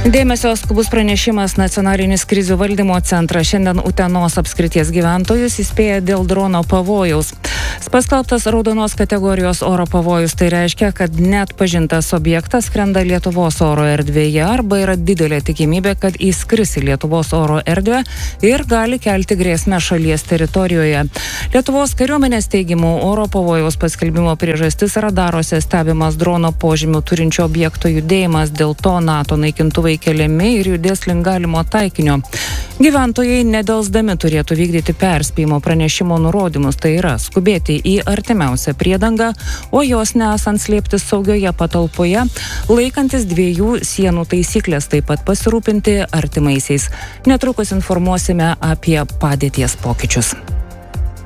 Dėmesio skubus pranešimas. Nacionalinis krizių valdymo centras šiandien Utenos apskrities gyventojus įspėja dėl drono pavojaus. Paskelbtas raudonos kategorijos oro pavojus, tai reiškia, kad net pažintas objektas skrenda Lietuvos oro erdvėje arba yra didelė tikimybė, kad įskris į Lietuvos oro erdvę ir gali kelti grėsmę šalies teritorijoje. Lietuvos kariuomenės teigimu, oro pavojaus paskelbimo priežastis radaruose stebimas drono požymių turinčio objekto judėjimas, dėl to NATO naikintuvai keliami ir judės link galimo taikinio. Gyventojai nedelsdami turėtų vykdyti perspėjimo pranešimo nurodymus, tai yra skubėti į artimiausią priedangą, o jos nesant slėptis saugioje patalpoje, laikantis 2 sienų taisyklės, taip pat pasirūpinti artimaisiais. Netrukus informuosime apie padėties pokyčius.